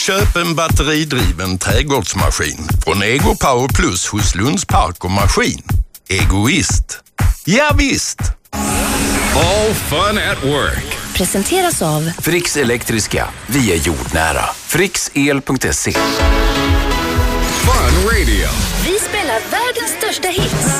Köp en batteridriven trädgårdsmaskin från Ego Power Plus hos Lunds Park och Maskin. Egoist. Ja visst. All fun at work. Presenteras av Fricks Elektriska. Vi är jordnära. Fricksel.se. Fun Radio. Vi spelar världens största hits.